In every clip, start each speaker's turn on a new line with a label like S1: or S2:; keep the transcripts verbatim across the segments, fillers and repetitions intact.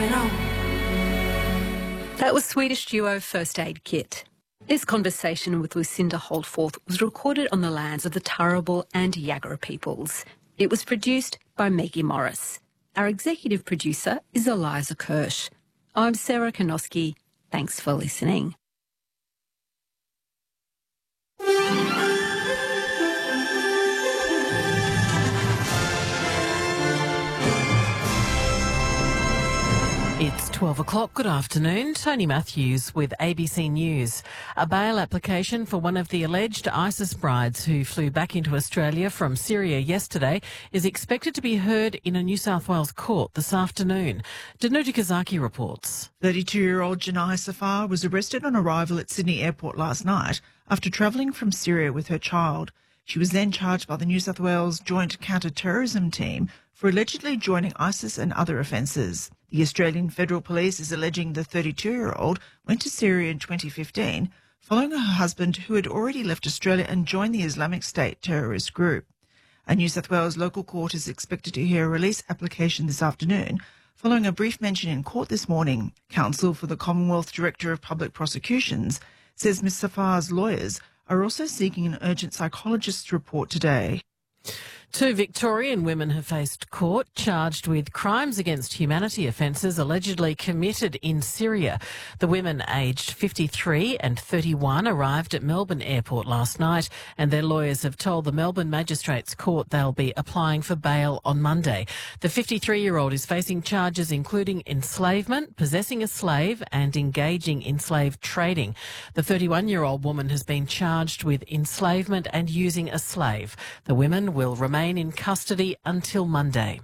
S1: it on.
S2: That was Swedish duo First Aid Kit. This conversation with Lucinda Holdforth was recorded on the lands of the Turrbal and Yagara peoples. It was produced by Maggie Morris. Our executive producer is Eliza Kirsch. I'm Sarah Konoski. Thanks for listening.
S3: It's twelve o'clock. Good afternoon. Tony Matthews with A B C News. A bail application for one of the alleged ISIS brides who flew back into Australia from Syria yesterday is expected to be heard in a New South Wales court this afternoon. Danuta Kazaki reports.
S4: thirty-two-year-old Janai Safar was arrested on arrival at Sydney Airport last night after travelling from Syria with her child. She was then charged by the New South Wales Joint Counter-Terrorism Team for allegedly joining ISIS and other offences. The Australian Federal Police is alleging the thirty-two-year-old went to Syria in twenty fifteen following her husband, who had already left Australia and joined the Islamic State terrorist group. A New South Wales local court is expected to hear a release application this afternoon following a brief mention in court this morning. Counsel for the Commonwealth Director of Public Prosecutions says Miz Safar's lawyers are also seeking an urgent psychologist's report today.
S3: Two Victorian women have faced court charged with crimes against humanity offences allegedly committed in Syria. The women, aged fifty-three and thirty-one, arrived at Melbourne Airport last night, and their lawyers have told the Melbourne Magistrates Court they'll be applying for bail on Monday. The fifty-three-year-old is facing charges including enslavement, possessing a slave and engaging in slave trading. The thirty-one-year-old woman has been charged with enslavement and using a slave. The women will remain in custody until Monday.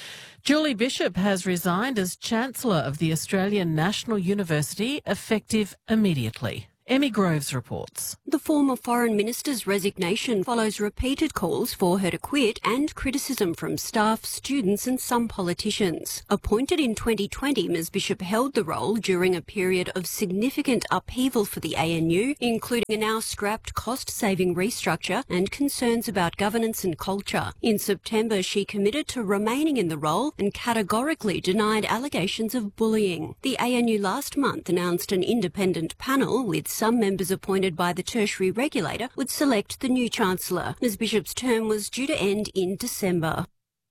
S3: Julie Bishop has resigned as Chancellor of the Australian National University, effective immediately. Emmy Groves reports.
S5: The former Foreign Minister's resignation follows repeated calls for her to quit and criticism from staff, students and some politicians. Appointed in twenty twenty, Miz Bishop held the role during a period of significant upheaval for the A N U, including a now scrapped cost-saving restructure and concerns about governance and culture. In September, she committed to remaining in the role and categorically denied allegations of bullying. The A N U last month announced an independent panel with some members appointed by the tertiary regulator would select the new Chancellor. Miz Bishop's term was due to end in December.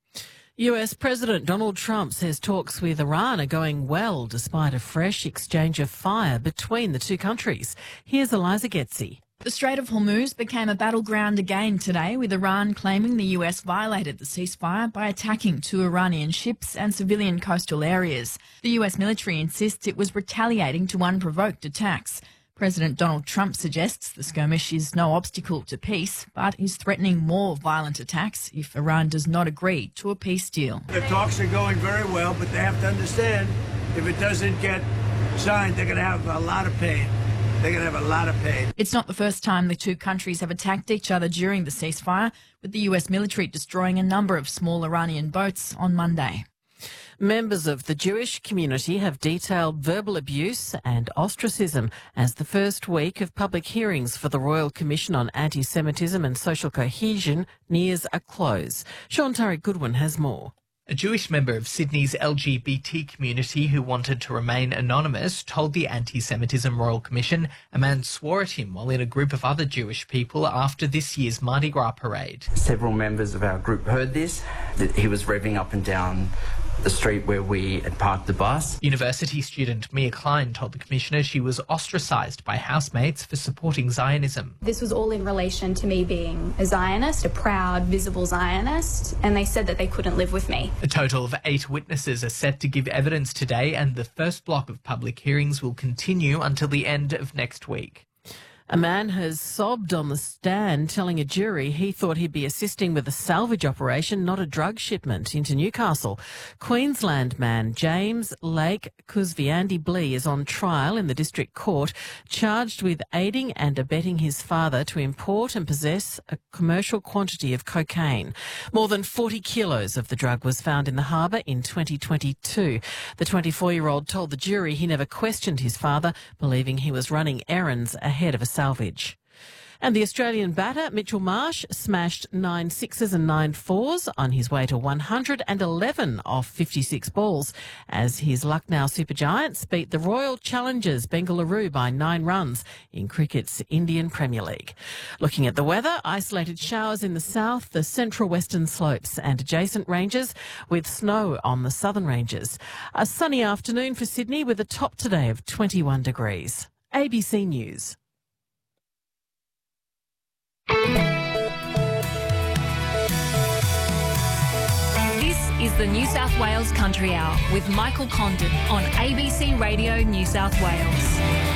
S3: U S President Donald Trump says talks with Iran are going well despite a fresh exchange of fire between the two countries. Here's Eliza Getzi.
S6: The Strait of Hormuz became a battleground again today, with Iran claiming the U S violated the ceasefire by attacking two Iranian ships and civilian coastal areas. The U S military insists it was retaliating to unprovoked attacks. President Donald Trump suggests the skirmish is no obstacle to peace, but is threatening more violent attacks if Iran does not agree to a peace deal.
S7: The talks are going very well, but they have to understand if it doesn't get signed, they're going to have a lot of pain. They're going to have a lot of pain.
S6: It's not the first time the two countries have attacked each other during the ceasefire, with the U S military destroying a number of small Iranian boats on Monday.
S3: Members of the Jewish community have detailed verbal abuse and ostracism as the first week of public hearings for the Royal Commission on Anti-Semitism and Social Cohesion nears a close. Sean Tariq Goodwin has more.
S8: A Jewish member of Sydney's L G B T community who wanted to remain anonymous told the Anti-Semitism Royal Commission a man swore at him while in a group of other Jewish people after this year's Mardi Gras parade.
S9: Several members of our group heard this, that he was revving up and down the street where we had parked the bus.
S8: University student Mia Klein told the Commissioner she was ostracised by housemates for supporting Zionism.
S10: This was all in relation to me being a Zionist, a proud, visible Zionist, and they said that they couldn't live with me.
S8: A total of eight witnesses are set to give evidence today, and the first block of public hearings will continue until the end of next week.
S3: A man has sobbed on the stand telling a jury he thought he'd be assisting with a salvage operation, not a drug shipment, into Newcastle. Queensland man James Lake Kuzviandi Blee is on trial in the District Court, charged with aiding and abetting his father to import and possess a commercial quantity of cocaine. More than forty kilos of the drug was found in the harbour in twenty twenty-two. The twenty-four-year-old told the jury he never questioned his father, believing he was running errands ahead of a salvage. And the Australian batter, Mitchell Marsh, smashed nine sixes and nine fours on his way to one hundred eleven off fifty-six balls as his Lucknow Super Giants beat the Royal Challengers Bengaluru by nine runs in cricket's Indian Premier League. Looking at the weather, isolated showers in the south, the central western slopes and adjacent ranges with snow on the southern ranges. A sunny afternoon for Sydney with a top today of twenty-one degrees. A B C News.
S1: This is the New South Wales Country Hour with Michael Condon on A B C Radio New South Wales.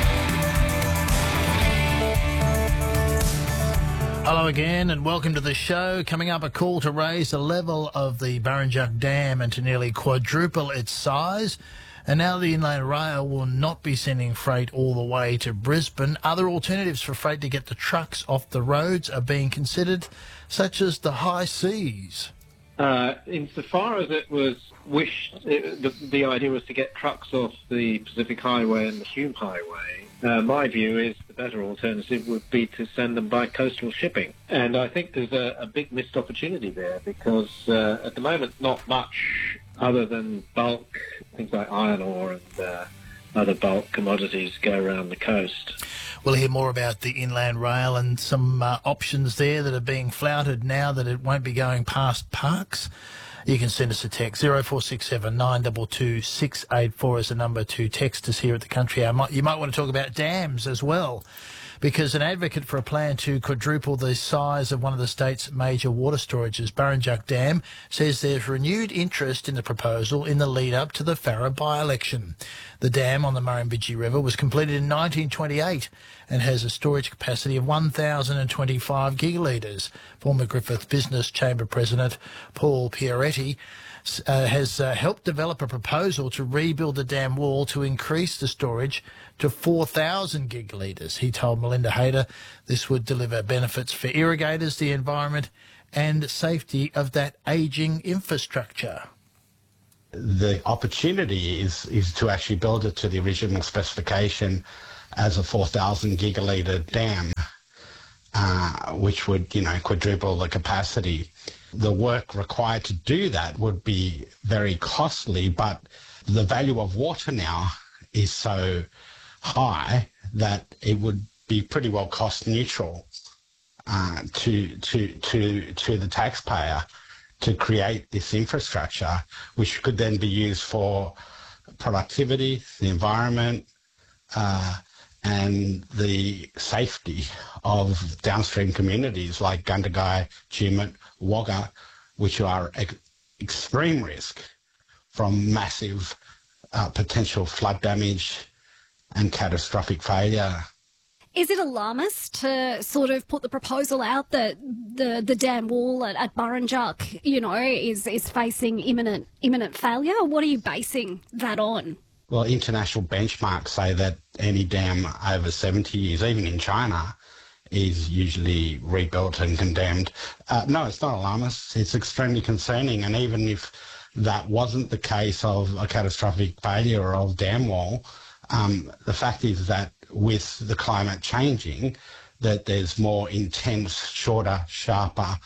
S11: Hello again and welcome to the show. Coming up, a call to raise the level of the Burrinjuck Dam and to nearly quadruple its size. And now the Inland Rail will not be sending freight all the way to Brisbane. Other alternatives for freight to get the trucks off the roads are being considered, such as the high seas.
S12: Uh, insofar as it was wished, it, the, the idea was to get trucks off the Pacific Highway and the Hume Highway. Uh, my view is the better alternative would be to send them by coastal shipping. And I think there's a, a big missed opportunity there because uh, at the moment not much other than bulk, things like iron ore and uh, other bulk commodities go around the coast.
S11: We'll hear more about the Inland Rail and some uh, options there that are being flouted now that it won't be going past Parkes. You can send us a text. zero four six seven nine two two six eight four is the number to text us here at the Country Hour. You might want to talk about dams as well, because an advocate for a plan to quadruple the size of one of the state's major water storages, Burrinjuck Dam, says there's renewed interest in the proposal in the lead-up to the Farrer by-election. The dam on the Murrumbidgee River was completed in nineteen twenty-eight and has a storage capacity of one thousand twenty-five gigalitres. Former Griffith Business Chamber President Paul Pieretti Uh, has uh, helped develop a proposal to rebuild the dam wall to increase the storage to four thousand gigalitres. He told Melinda Hayter this would deliver benefits for irrigators, the environment and safety of that ageing infrastructure.
S13: The opportunity is, is to actually build it to the original specification as a four thousand gigalitre dam, uh, which would, you know, quadruple the capacity. The work required to do that would be very costly, but the value of water now is so high that it would be pretty well cost neutral uh, to to to to the taxpayer to create this infrastructure, which could then be used for productivity, the environment, uh, and the safety of downstream communities like Gundagai, Tumut, Wagga, which are at extreme risk from massive uh, potential flood damage and catastrophic failure.
S14: Is it alarmist to sort of put the proposal out that the, the dam wall at, at Burrinjuck, you know, is, is facing imminent imminent failure? What are you basing that on?
S13: Well, international benchmarks say that any dam over seventy years, even in China, is usually rebuilt and condemned. Uh, no, it's not alarmist. It's extremely concerning. And even if that wasn't the case of a catastrophic failure of dam wall, um, the fact is that with the climate changing, that there's more intense, shorter, sharper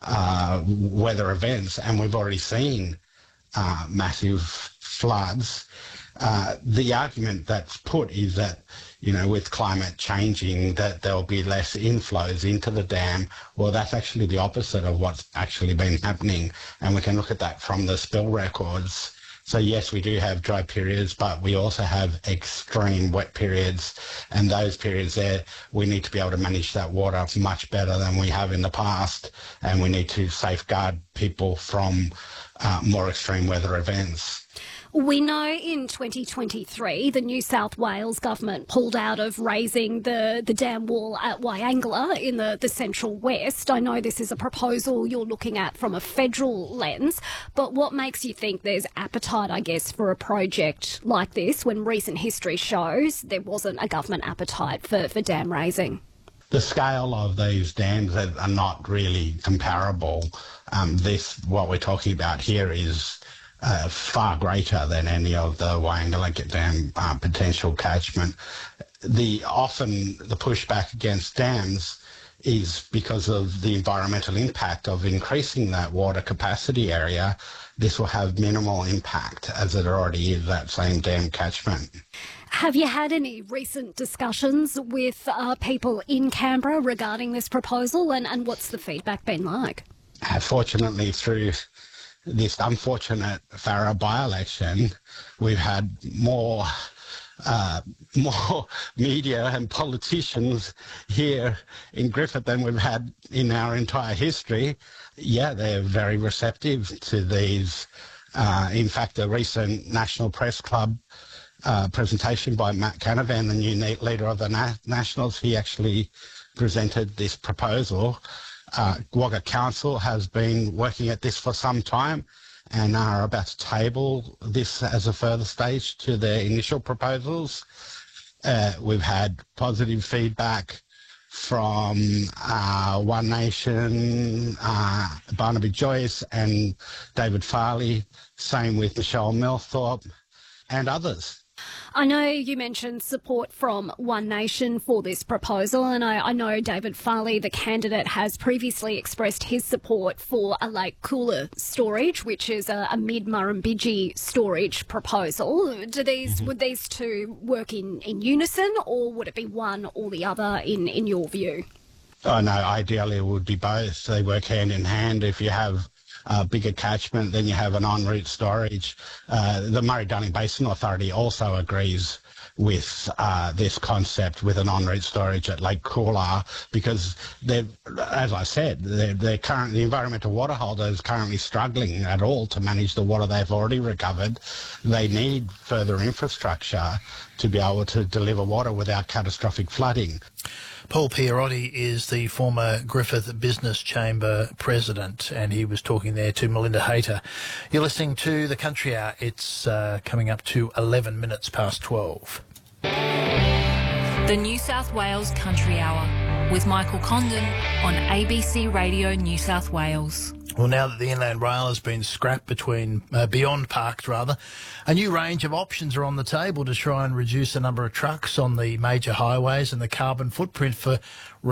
S13: uh, weather events. And we've already seen uh, massive floods. Uh, the argument that's put is that, you know, with climate changing, that there'll be less inflows into the dam. Well, that's actually the opposite of what's actually been happening. And we can look at that from the spill records. So yes, we do have dry periods, but we also have extreme wet periods. And those periods there, we need to be able to manage that water much better than we have in the past. And we need to safeguard people from uh, more extreme weather events.
S14: We know in twenty twenty-three the New South Wales government pulled out of raising the, the dam wall at Wyangla in the, the central west. I know this is a proposal you're looking at from a federal lens, but what makes you think there's appetite, I guess, for a project like this when recent history shows there wasn't a government appetite for, for dam raising?
S13: The scale of these dams are not really comparable. Um, this, what we're talking about here is Uh, far greater than any of the Wyangla Dam uh, potential catchment. The often the pushback against dams is because of the environmental impact of increasing that water capacity area. This will have minimal impact as it already is that same dam catchment.
S14: Have you had any recent discussions with uh, people in Canberra regarding this proposal, and, and what's the feedback been like?
S13: Uh, fortunately, through this unfortunate Farrer by-election, we've had more Uh, more media and politicians here in Griffith than we've had in our entire history. Yeah, they're very receptive to these. Uh, in fact, a recent National Press Club uh, presentation by Matt Canavan, the new leader of the Na- Nationals, he actually presented this proposal. Uh, Wagga Council has been working at this for some time and are about to table this as a further stage to their initial proposals. Uh, we've had positive feedback from uh, One Nation, uh, Barnaby Joyce and David Farley, same with Michelle Milthorpe and others.
S14: I know you mentioned support from One Nation for this proposal, and I, I know David Farley, the candidate, has previously expressed his support for a Lake Cooler storage, which is a, a mid-Murrumbidgee storage proposal. Do these mm-hmm. would these two work in, in unison, or would it be one or the other in, in your view?
S13: Oh no, ideally it would be both. They work hand in hand. If you have a bigger catchment, then you have an en route storage. Uh, the Murray-Darling Basin Authority also agrees with uh, this concept with an en route storage at Lake Coolah, because they're, as I said, they're, they're currently, the environmental water holder is currently struggling at all to manage the water they've already recovered. They need further infrastructure to be able to deliver water without catastrophic flooding.
S11: Paul Pierotti is the former Griffith Business Chamber president, and he was talking there to Melinda Hayter. You're listening to The Country Hour. It's uh, coming up to eleven minutes past twelve.
S1: The New South Wales Country Hour with Michael Condon on A B C Radio New South Wales.
S11: Well, now that the Inland Rail has been scrapped between, uh, beyond parked rather, a new range of options are on the table to try and reduce the number of trucks on the major highways and the carbon footprint for